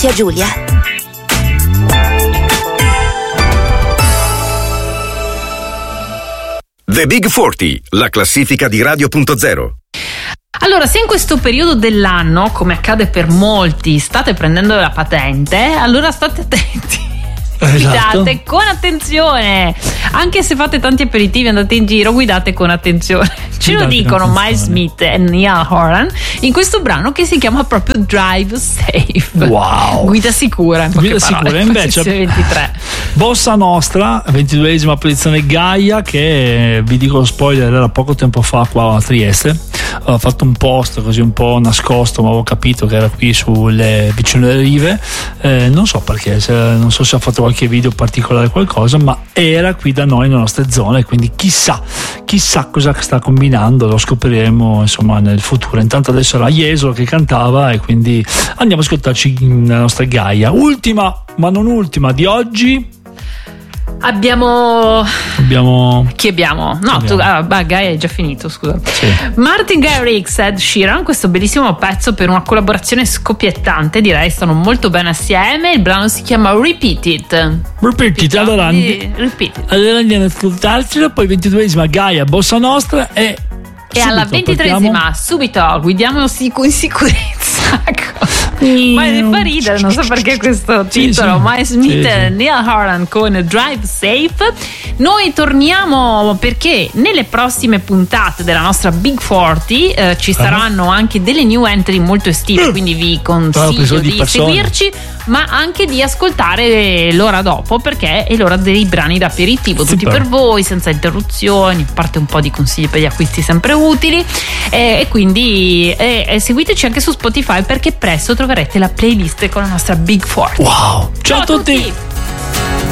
zia Giulia. The Big 40, la classifica di Radio.0. Allora, se in questo periodo dell'anno, come accade per molti, state prendendo la patente, allora state attenti. Guidate con attenzione, anche se fate tanti aperitivi, andate in giro, guidate con attenzione. Ce lo dicono Miles Smith e Niall Horan in questo brano che si chiama proprio Drive Safe. Wow, guida sicura, in poche guida parole. Sicura. Invece 23. Bossa Nostra, 22esima posizione, Gaia, che vi dico lo spoiler, era poco tempo fa qua a Trieste. Ho fatto un post così un po' nascosto, ma avevo capito che era qui vicino alle rive, non so perché, non so se ha fatto qualche video particolare, qualcosa, ma era qui da noi nelle nostre zone, quindi chissà cosa sta combinando, lo scopriremo insomma nel futuro. Intanto adesso era Jesolo che cantava e quindi andiamo a ascoltarci la nostra Gaia. Ultima ma non ultima di oggi. Abbiamo. Chi abbiamo? No, Gaia è già finito, scusa. Sì. Martin Garrix e Ed Sheeran, questo bellissimo pezzo per una collaborazione scoppiettante, direi, stanno molto bene assieme. Il brano si chiama Repeat It. Allora andiamo ad ascoltarcelo. Poi 22esima Gaia, Bossa Nostra e alla 23esima subito guidiamo in sicurezza. Ma ne fa ridere, non so perché questo titolo. Miles Smith e Niall Horan con Drive Safe. Noi torniamo perché nelle prossime puntate della nostra Big 40 ci saranno anche delle new entry molto estive, quindi vi consiglio di seguirci, ma anche di ascoltare l'ora dopo, perché è l'ora dei brani da aperitivo, tutti per voi, senza interruzioni, a parte un po' di consigli per gli acquisti sempre utili, e quindi seguiteci anche su Spotify, perché presto troverete la playlist con la nostra Big 40. Wow, ciao a tutti.